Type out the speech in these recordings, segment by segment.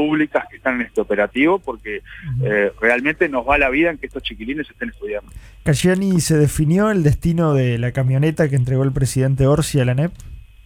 públicas que están en este operativo, porque realmente nos va la vida en que estos chiquilines estén estudiando. Cayani, ¿se definió el destino de la camioneta que entregó el presidente Orsi a la ANEP?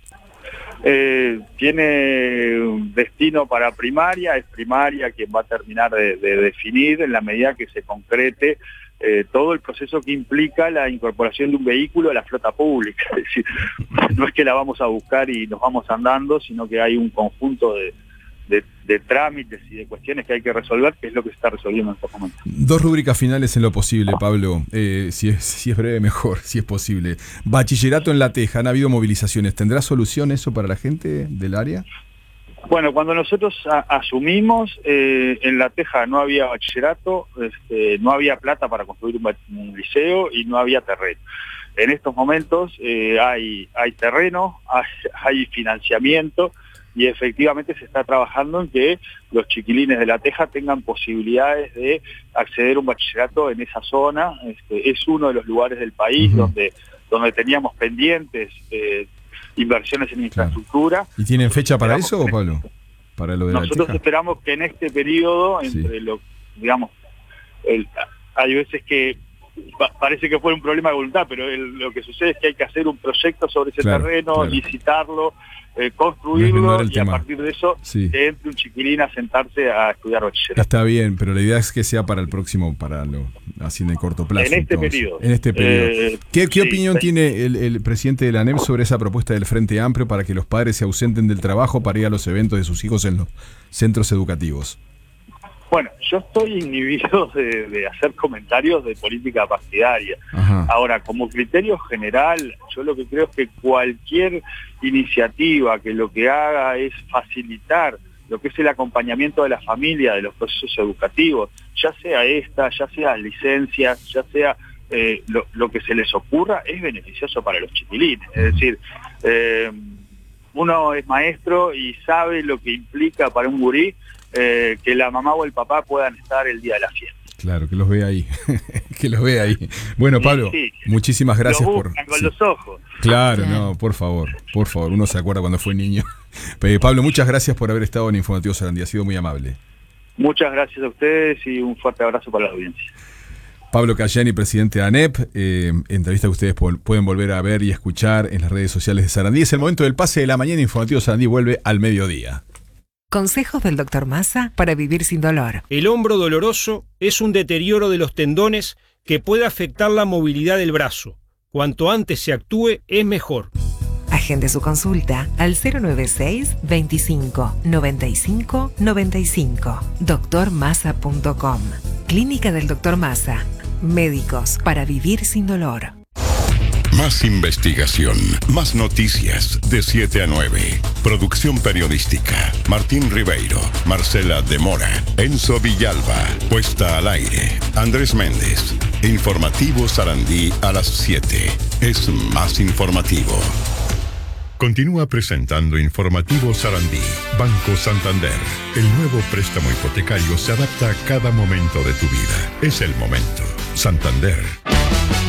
Tiene un destino para primaria, es primaria quien va a terminar de definir en la medida que se concrete todo el proceso que implica la incorporación de un vehículo a la flota pública. Es decir, no es que la vamos a buscar y nos vamos andando, sino que hay un conjunto de trámites y de cuestiones que hay que resolver, que es lo que se está resolviendo en estos momentos. 2 rúbricas finales en lo posible, Pablo. Si es breve, mejor, si es posible. Bachillerato en La Teja, han habido movilizaciones. ¿Tendrá solución eso para la gente del área? Bueno, cuando nosotros asumimos, en La Teja no había bachillerato, no había plata para construir un liceo y no había terreno. En estos momentos hay terreno, hay financiamiento, y efectivamente se está trabajando en que los chiquilines de La Teja tengan posibilidades de acceder a un bachillerato en esa zona. Es uno de los lugares del país donde teníamos pendientes inversiones en infraestructura. ¿Y tienen fecha para eso, Pablo? Para lo de nosotros La Teja. Esperamos que en este periodo, entre hay veces que parece que fue un problema de voluntad, pero lo que sucede es que hay que hacer un proyecto sobre ese terreno, licitarlo, construirlo, y a partir de eso que entre un chiquilín a sentarse a estudiar bachillerato. Está bien, pero la idea es que sea para el próximo, así en el corto plazo. En este periodo. ¿Qué opinión tiene el presidente de la ANEP sobre esa propuesta del Frente Amplio para que los padres se ausenten del trabajo para ir a los eventos de sus hijos en los centros educativos? Bueno, yo estoy inhibido de hacer comentarios de política partidaria. Ahora, como criterio general, yo lo que creo es que cualquier iniciativa que lo que haga es facilitar lo que es el acompañamiento de la familia, de los procesos educativos, ya sea ya sea licencias, ya sea lo que se les ocurra, es beneficioso para los chiquilines. Es decir, uno es maestro y sabe lo que implica para un gurí que la mamá o el papá puedan estar el día de la fiesta. Claro, que los vea ahí. Que los vea ahí. Bueno, Pablo, muchísimas gracias con los ojos. Claro, no, por favor, uno se acuerda cuando fue niño. Pablo, muchas gracias por haber estado en Informativo Sarandí, ha sido muy amable. Muchas gracias a ustedes y un fuerte abrazo para la audiencia. Pablo Cayani, presidente de ANEP, entrevista que ustedes pueden volver a ver y escuchar en las redes sociales de Sarandí. Es el momento del pase de la mañana. Informativo Sarandí vuelve al mediodía. Consejos del Dr. Massa para vivir sin dolor. El hombro doloroso es un deterioro de los tendones que puede afectar la movilidad del brazo. Cuanto antes se actúe, es mejor. Agende su consulta al 096 25 95 95. drmassa.com. Clínica del Dr. Massa. Médicos para vivir sin dolor. Más investigación, más noticias de 7 a 9. Producción periodística. Martín Ribeiro, Marcela de Mora, Enzo Villalba. Puesta al aire. Andrés Méndez. Informativo Sarandí a las 7. Es más informativo. Continúa presentando Informativo Sarandí. Banco Santander. El nuevo préstamo hipotecario se adapta a cada momento de tu vida. Es el momento. Santander.